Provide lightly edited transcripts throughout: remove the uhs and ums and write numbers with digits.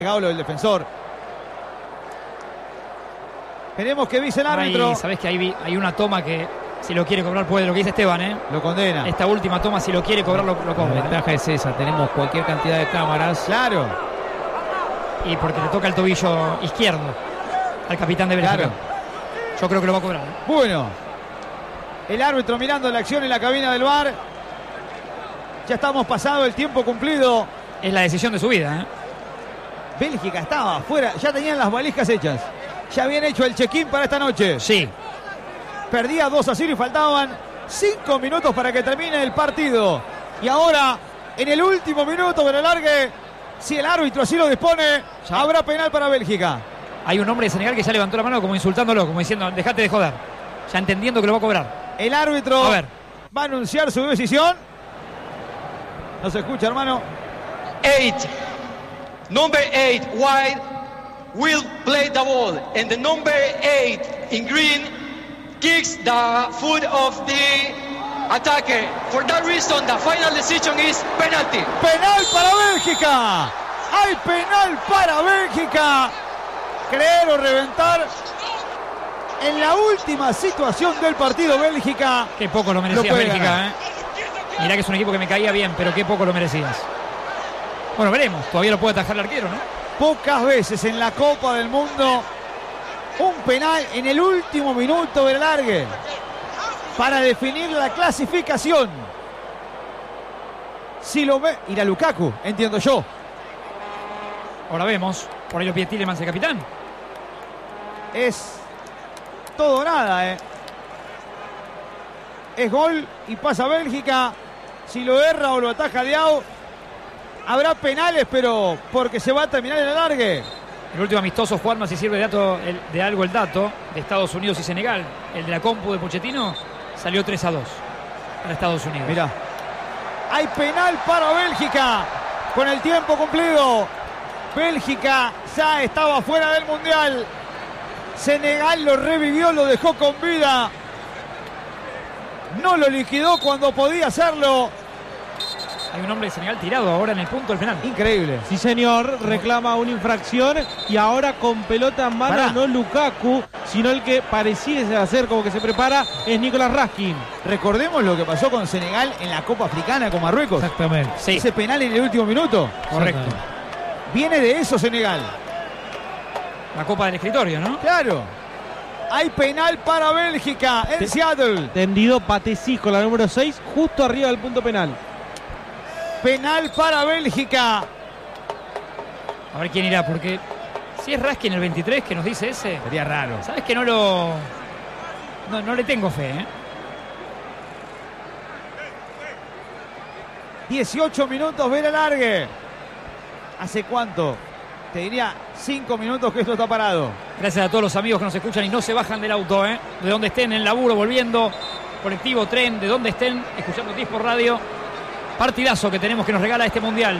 Lo del defensor. Queremos que vise el árbitro. Sabes que hay una toma que si lo quiere cobrar puede, lo que dice Esteban, lo condena. Esta última toma, si lo quiere cobrar, lo cobra. La ventaja es esa, tenemos cualquier cantidad de cámaras. Claro. Y porque le toca el tobillo izquierdo al capitán de Bélgica. Claro. Yo creo que lo va a cobrar. Bueno, el árbitro mirando la acción en la cabina del VAR. Ya estamos pasado el tiempo cumplido. Es la decisión de su vida, Bélgica estaba afuera, ya tenían las valijas hechas. Ya habían hecho el check-in para esta noche. Sí. Perdía 2-0 y faltaban 5 minutos para que termine el partido. Y ahora, en el último minuto del alargue, si el árbitro así lo dispone, habrá penal para Bélgica. Hay un hombre de Senegal que ya levantó la mano como insultándolo, como diciendo, dejate de joder. Ya entendiendo que lo va a cobrar. El árbitro va a anunciar su decisión. No se escucha, hermano. 8. Number 8 white will play the ball, and the number 8 in green kicks the foot of the attacker. For that reason, the final decision is penalty. Penal para Bélgica. Hay penal para Bélgica. Creer o reventar. En la última situación del partido, Bélgica. Qué poco lo merecía Bélgica, Mirá que es un equipo que me caía bien, pero qué poco lo merecías. Bueno, veremos. Todavía lo puede atajar el arquero, ¿no? Pocas veces en la Copa del Mundo un penal en el último minuto del alargue para definir la clasificación. Si lo ve, irá Lukaku, entiendo yo. Ahora vemos. Por ahí lo pide Tielemans, el capitán. Es todo o nada, Es gol y pasa Bélgica. Si lo erra o lo ataja Leao, habrá penales, pero porque se va a terminar el alargue. El último amistoso, Juanma, si sirve de algo el dato, de Estados Unidos y Senegal. El de la compu de Pochettino salió 3-2 para Estados Unidos. Mirá. Hay penal para Bélgica con el tiempo cumplido. Bélgica ya estaba fuera del Mundial. Senegal lo revivió, lo dejó con vida. No lo liquidó cuando podía hacerlo. Hay un hombre de Senegal tirado ahora en el punto del penal. Increíble. Sí, señor, reclama una infracción y ahora con pelota en mano, no Lukaku, sino el que pareciera ser como que se prepara es Nicolás Raskin. Recordemos lo que pasó con Senegal en la Copa Africana con Marruecos. Exactamente. Sí. Ese penal en el último minuto. Correcto. Viene de eso Senegal. La Copa del Escritorio, ¿no? Claro. Hay penal para Bélgica en Seattle. Tendido Patesí con la número 6, justo arriba del punto penal. Penal para Bélgica. A ver quién irá, porque si es Raskin el 23 que nos dice ese, sería raro. Sabes que no le tengo fe, 18 minutos, ver el alargue. ¿Hace cuánto? Te diría 5 minutos que esto está parado. Gracias a todos los amigos que nos escuchan y no se bajan del auto, de donde estén, en el laburo, volviendo, colectivo, tren, de donde estén, escuchando Tispo Radio. Partidazo que tenemos que nos regala este mundial.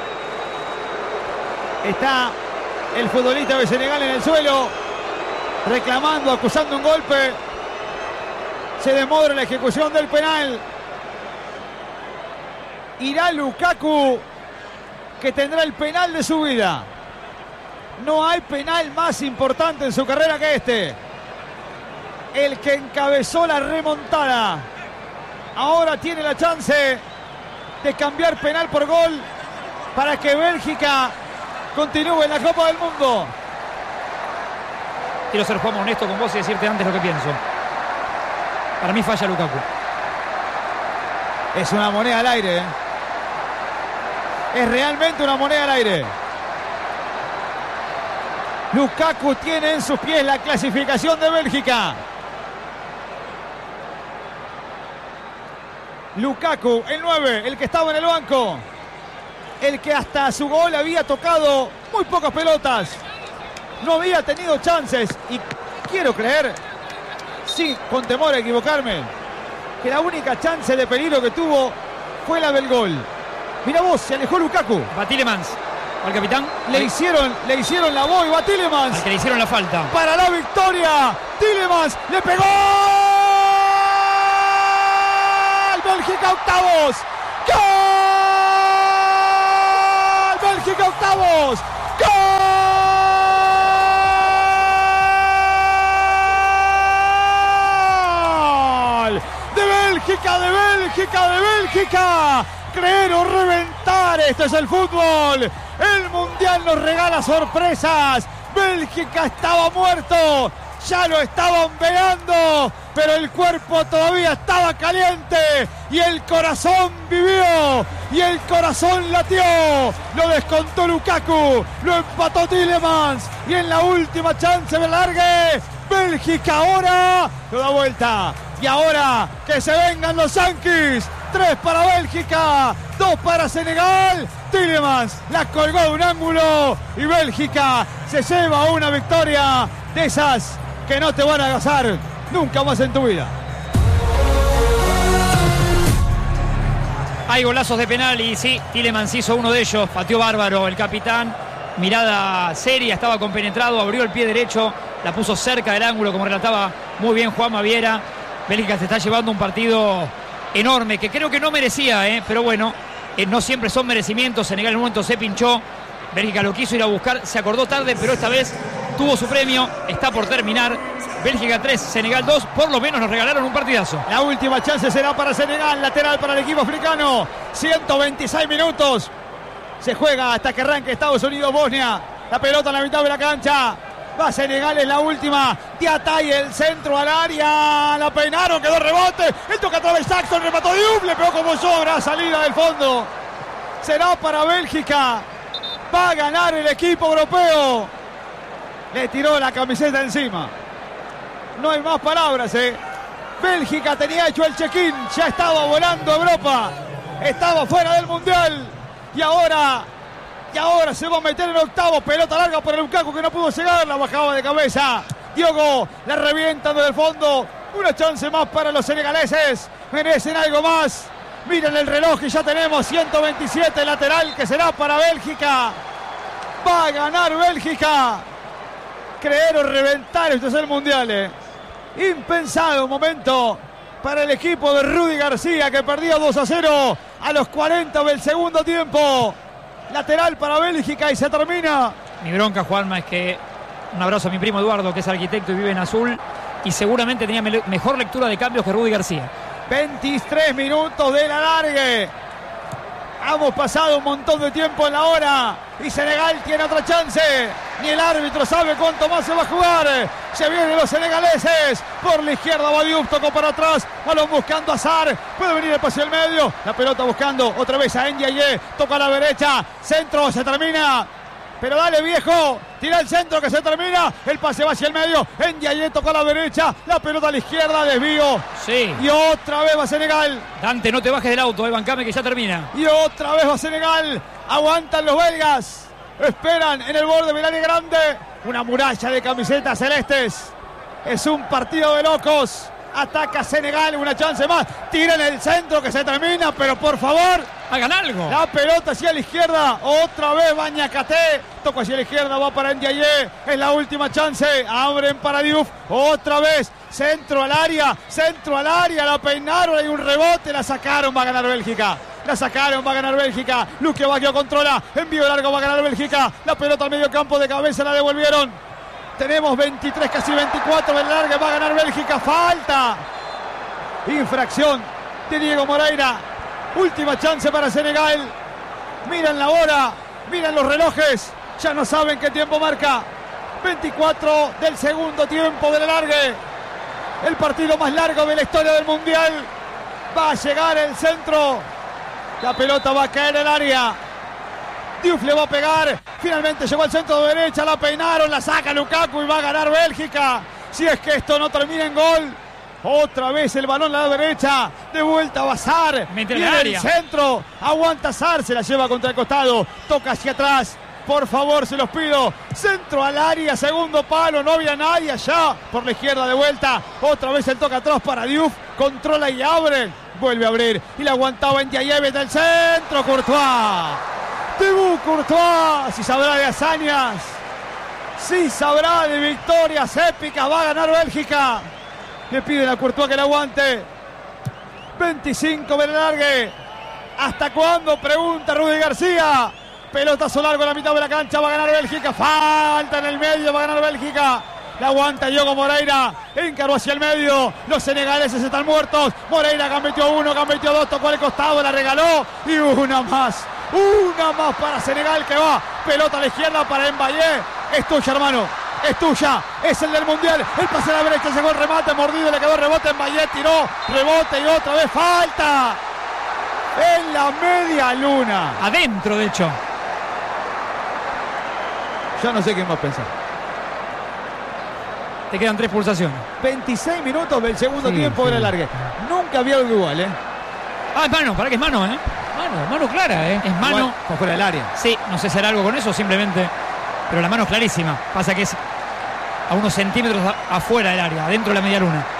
Está el futbolista de Senegal en el suelo, reclamando, acusando un golpe. Se demora la ejecución del penal. Irá Lukaku, que tendrá el penal de su vida. No hay penal más importante en su carrera que este. El que encabezó la remontada. Ahora tiene la chance de cambiar penal por gol para que Bélgica continúe en la Copa del Mundo. Quiero ser, Juan, honesto con vos y decirte antes lo que pienso. Para mí falla Lukaku. Es una moneda al aire. Es realmente una moneda al aire. Lukaku tiene en sus pies la clasificación de Bélgica. Lukaku, el 9, el que estaba en el banco. El que hasta su gol había tocado muy pocas pelotas. No había tenido chances. Y quiero creer, sí, con temor a equivocarme, que la única chance de peligro que tuvo fue la del gol. Mira vos, se alejó Lukaku. Va Tielemans, al capitán. Le hicieron la voz y va Tielemans. Al que le hicieron la falta. Para la victoria. Tielemans le pegó. Bélgica octavos. ¡Gol! Bélgica octavos. ¡Gol! Bélgica, de Bélgica, de Bélgica. Creer o reventar, esto es el fútbol. El Mundial nos regala sorpresas. Bélgica estaba muerto, ya lo estaban velando, pero el cuerpo todavía estaba caliente y el corazón vivió y el corazón latió. Lo descontó Lukaku, lo empató Tielemans y en la última chance de largue, Bélgica ahora lo da vuelta. Y ahora que se vengan los Yankees. 3 para Bélgica, 2 para Senegal. Tielemans la colgó de un ángulo y Bélgica se lleva una victoria de esas que no te van a gozar nunca más en tu vida. Hay golazos de penal y sí, Tielemans hizo uno de ellos, pateó bárbaro el capitán, mirada seria, estaba compenetrado, abrió el pie derecho, la puso cerca del ángulo como relataba muy bien Juan Maviera. Bélgica se está llevando un partido enorme que creo que no merecía, pero bueno, no siempre son merecimientos. Senegal en un momento se pinchó, Bélgica lo quiso ir a buscar, se acordó tarde, pero esta vez tuvo su premio, está por terminar. Bélgica 3, Senegal 2, por lo menos nos regalaron un partidazo. La última chance será para Senegal, lateral para el equipo africano. 126 minutos. Se juega hasta que arranque Estados Unidos-Bosnia. La pelota en la mitad de la cancha. Va Senegal, es la última. Diatay, el centro al área. La peinaron, quedó rebote. El toca a través Jackson, remató Diouf, le pegó como sobra. Salida del fondo. Será para Bélgica. Va a ganar el equipo europeo. Le tiró la camiseta encima. No hay más palabras, Bélgica tenía hecho el check-in. Ya estaba volando a Europa. Estaba fuera del Mundial. Y ahora se va a meter en octavo. Pelota larga por el Lukaku que no pudo llegar. La bajaba de cabeza. Diogo la revienta desde el fondo. Una chance más para los senegaleses. Merecen algo más. Miren el reloj y ya tenemos 127 lateral que será para Bélgica. Va a ganar Bélgica. Creer o reventar, esto es el Mundial, Impensado momento para el equipo de Rudy García que perdía 2-0 a los 40 del segundo tiempo. Lateral para Bélgica y se termina. Mi bronca, Juanma, es que un abrazo a mi primo Eduardo, que es arquitecto y vive en Azul, y seguramente tenía mejor lectura de cambios que Rudy García. 23 minutos de la largue. Hemos pasado un montón de tiempo en la hora y Senegal tiene otra chance. Ni el árbitro sabe cuánto más se va a jugar. Se vienen los senegaleses. Por la izquierda va Diouf, tocó para atrás. Balón buscando a Sarr. Puede venir el pase al medio. La pelota buscando otra vez a Ndiaye. Toca a la derecha. Centro, se termina. Pero dale, viejo. Tira el centro que se termina. El pase va hacia el medio. Ndiaye tocó a la derecha. La pelota a la izquierda. Desvío. Sí. Y otra vez va Senegal. Dante, no te bajes del auto, bancame que ya termina. Y otra vez va Senegal. Aguantan los belgas. Esperan en el borde del área grande. Una muralla de camisetas celestes. Es un partido de locos. Ataca Senegal, una chance más. Tira en el centro que se termina, pero por favor, hagan algo. La pelota hacia la izquierda. Otra vez va Niakhaté. Toca hacia la izquierda, va para Ndiaye. Es la última chance. Abren para Diouf. Otra vez. Centro al área. Centro al área. La peinaron. Hay un rebote. La sacaron. Va a ganar Bélgica. La sacaron, va a ganar Bélgica. Luque Baggio controla. Envío largo, va a ganar Bélgica. La pelota al medio campo de cabeza la devolvieron. Tenemos 23, casi 24 de larga. Va a ganar Bélgica. Falta. Infracción de Diego Moreira. Última chance para Senegal. Miran la hora. Miran los relojes. Ya no saben qué tiempo marca. 24 del segundo tiempo de la largue. El partido más largo de la historia del Mundial. Va a llegar el centro. La pelota va a caer en el área. Diouf le va a pegar. Finalmente llegó al centro de derecha. La peinaron. La saca Lukaku y va a ganar Bélgica. Si es que esto no termina en gol. Otra vez el balón a la derecha. De vuelta va Sarr. Viene el centro. Aguanta Sarr. Se la lleva contra el costado. Toca hacia atrás. Por favor, se los pido. Centro al área. Segundo palo. No había nadie allá. Por la izquierda de vuelta. Otra vez el toque atrás para Diouf. Controla y abre. Vuelve a abrir. Y la aguantaba en Ndiaye del centro. Courtois. Thibaut Courtois. Si sabrá de hazañas. Si sabrá de victorias épicas. Va a ganar Bélgica. Le piden a Courtois que la aguante. 25 de largue. ¿Hasta cuándo? Pregunta Rudy García. Pelotazo largo en la mitad de la cancha. Va a ganar Bélgica. Falta en el medio. Va a ganar Bélgica. La aguanta Diogo Moreira. Encaró hacia el medio. Los senegaleses están muertos. Moreira gambeteó uno, gambeteó dos, tocó al costado, la regaló. Y una más. Una más para Senegal que va. Pelota a la izquierda para Mbaye. Es tuya, hermano. Es tuya. Es el del Mundial. El pase a la derecha. Llegó el remate. Mordido. Le quedó el rebote. Mbaye tiró. Rebote y otra vez falta. En la media luna. Adentro, de hecho. Ya no sé qué más pensar. Te quedan 3 pulsaciones. 26 minutos del segundo tiempo de la largue. Nunca había algo igual, Ah, es mano. Para que es mano, Mano clara, Es mano. Igual, por fuera del área. Sí, no sé si hará algo con eso, simplemente. Pero la mano es clarísima. Pasa que es a unos centímetros afuera del área, dentro de la media luna.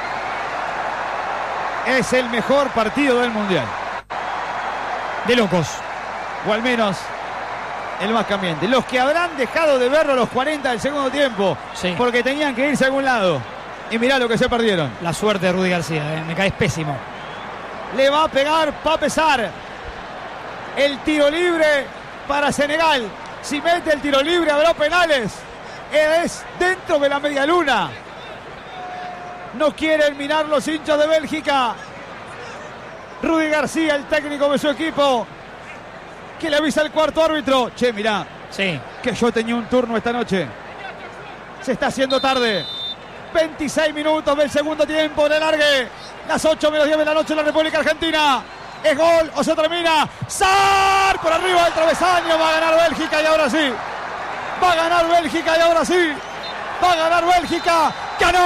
Es el mejor partido del Mundial. De locos. O al menos el más cambiante. Los que habrán dejado de verlo a los 40 del segundo tiempo. Sí. Porque tenían que irse a algún lado. Y mirá lo que se perdieron. La suerte de Rudy García, me caes pésimo. Le va a pegar para pesar. El tiro libre para Senegal. Si mete el tiro libre habrá penales. Es dentro de la media luna. No quieren mirar los hinchas de Bélgica. Rudy García, el técnico de su equipo, que le avisa al cuarto árbitro. Che, mirá, Sí. que yo tenía un turno esta noche. Se está haciendo tarde. 26 minutos del segundo tiempo de largue. Las 8:10 de la noche en la República Argentina. ¿Es gol o se termina? ¡Sar! Por arriba del travesaño. Va a ganar Bélgica y ahora sí. Va a ganar Bélgica y ahora sí. Va a ganar Bélgica. ¡Ganó!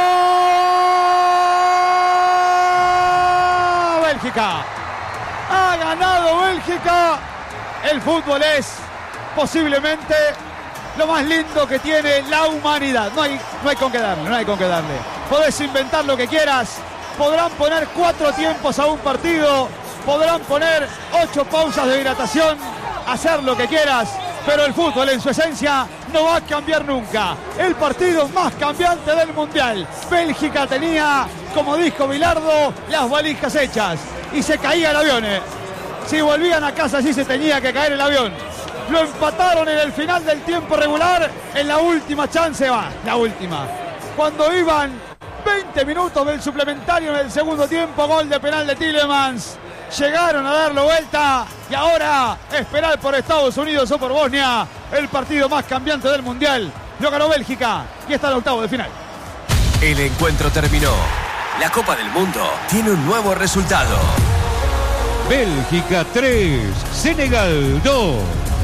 Bélgica. Ha ganado Bélgica. El fútbol es posiblemente lo más lindo que tiene la humanidad. No hay con qué darle. Podés inventar lo que quieras. Podrán poner 4 tiempos a un partido. Podrán poner 8 pausas de hidratación. Hacer lo que quieras. Pero el fútbol en su esencia no va a cambiar nunca. El partido más cambiante del Mundial. Bélgica tenía, como dijo Bilardo, las valijas hechas. Y se caía el avión. Si volvían a casa sí se tenía que caer el avión. Lo empataron en el final del tiempo regular. En la última chance la última. Cuando iban 20 minutos del suplementario en el segundo tiempo, gol de penal de Tielemans. Llegaron a darlo vuelta y ahora esperar por Estados Unidos o por Bosnia. El partido más cambiante del Mundial. Lo ganó Bélgica y está en el octavo de final. El encuentro terminó. La Copa del Mundo tiene un nuevo resultado. Bélgica 3, Senegal 2.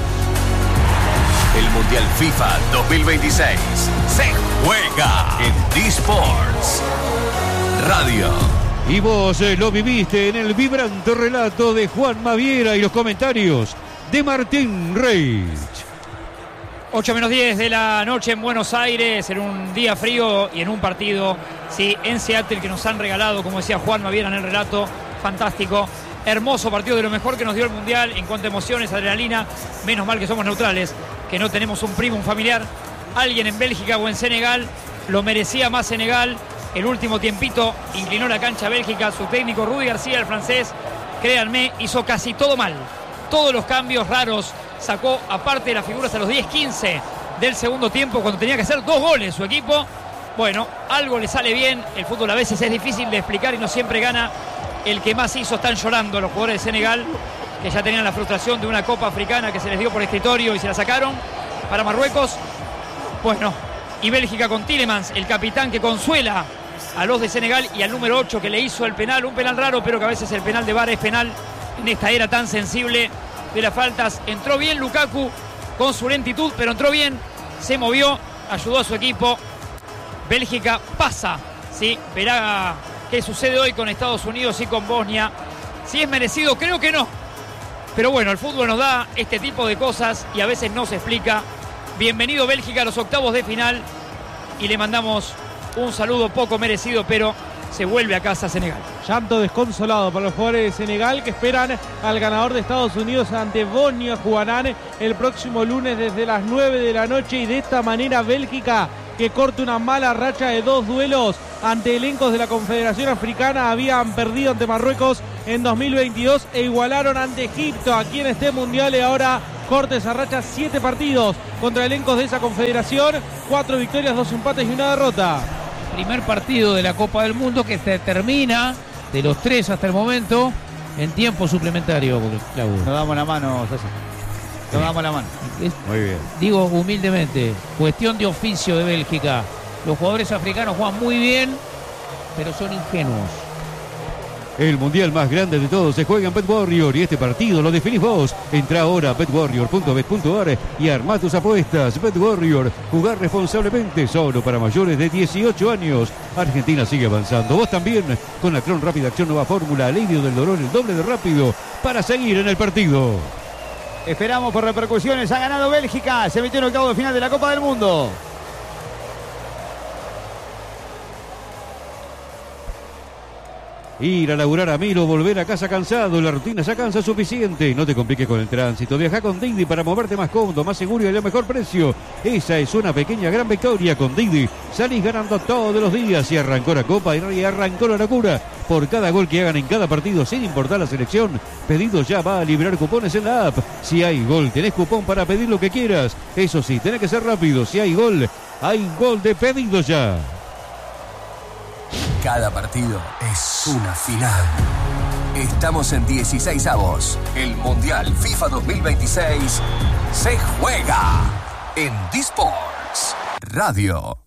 El Mundial FIFA 2026 se juega en D-Sports Radio. Y vos lo viviste en el vibrante relato de Juan Maviera y los comentarios de Martín Reich. 8:10 de la noche en Buenos Aires, en un día frío y en un partido, sí, en Seattle, que nos han regalado, como decía Juan Maviera en el relato, fantástico. Hermoso partido, de lo mejor que nos dio el Mundial en cuanto a emociones, adrenalina. Menos mal que somos neutrales, que no tenemos un primo, un familiar, alguien en Bélgica o en Senegal. Lo merecía más Senegal. El último tiempito inclinó la cancha a Bélgica. Su técnico Rudy García, el francés, créanme, hizo casi todo mal. Todos los cambios raros. Sacó aparte de las figuras a los 10-15 del segundo tiempo, cuando tenía que hacer 2 goles su equipo. Bueno, algo le sale bien. El fútbol a veces es difícil de explicar y no siempre gana el que más hizo. Están llorando los jugadores de Senegal, que ya tenían la frustración de una Copa Africana que se les dio por escritorio y se la sacaron para Marruecos. Bueno, y Bélgica con Tielemans, el capitán que consuela a los de Senegal, y al número 8 que le hizo el penal, un penal raro, pero que a veces el penal de VAR es penal en esta era tan sensible de las faltas. Entró bien Lukaku con su lentitud, pero entró bien, se movió, ayudó a su equipo. Bélgica pasa, ¿sí? Verá qué sucede hoy con Estados Unidos y con Bosnia. Si es merecido, creo que no. Pero bueno, el fútbol nos da este tipo de cosas y a veces no se explica. Bienvenido Bélgica a los octavos de final y le mandamos un saludo poco merecido, pero se vuelve a casa Senegal. Llanto desconsolado para los jugadores de Senegal, que esperan al ganador de Estados Unidos ante Bosnia. Jugarán el próximo lunes desde las 9 de la noche, y de esta manera Bélgica, que corta una mala racha de 2 duelos ante elencos de la Confederación Africana. Habían perdido ante Marruecos en 2022 e igualaron ante Egipto aquí en este Mundial, y ahora corte esa racha 7 partidos contra elencos de esa confederación, 4 victorias, 2 empates y una derrota. Primer partido de la Copa del Mundo que se termina, de los 3 hasta el momento, en tiempo suplementario, Claudio. Nos damos la mano, César. Nos damos la mano. Muy bien. Digo humildemente, cuestión de oficio de Bélgica. Los jugadores africanos juegan muy bien, pero son ingenuos. El mundial más grande de todos se juega en BetWarrior y este partido lo definís vos. Entra ahora a betwarrior.bet.ar y armá tus apuestas. BetWarrior, jugar responsablemente, solo para mayores de 18 años. Argentina sigue avanzando. Vos también, con la Cron Rápida Acción Nueva Fórmula, alivio del dolor, el doble de rápido para seguir en el partido. Esperamos por repercusiones. Ha ganado Bélgica. Se metió en octavo de final de la Copa del Mundo. Ir a laburar a Milo, volver a casa cansado, la rutina ya cansa suficiente. No te compliques con el tránsito, viaja con Didi para moverte más cómodo, más seguro y a mejor precio. Esa es una pequeña gran victoria con Didi. Salís ganando todos los días y arrancó la Copa y arrancó la locura. Por cada gol que hagan en cada partido, sin importar la selección, Pedido Ya va a liberar cupones en la app. Si hay gol, tenés cupón para pedir lo que quieras. Eso sí, tenés que ser rápido. Si hay gol de Pedido Ya. Cada partido es una final. Estamos en 16avos. El Mundial FIFA 2026 se juega en D-Sports Radio.